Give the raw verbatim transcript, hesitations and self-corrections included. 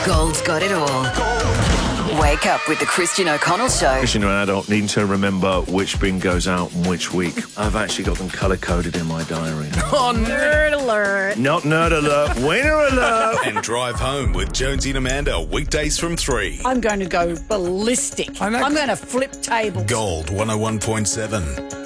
Gold's got it all. Wake up with the Christian O'Connell Show. Christian and adult need to remember which bin goes out and which week. I've actually got them colour-coded in my diary. Oh, nerd alert. Not nerd alert, winner alert. And Drive Home with Jonesy and Amanda, weekdays from three. I'm going to go ballistic. I know. I'm going to flip tables. Gold one oh one point seven.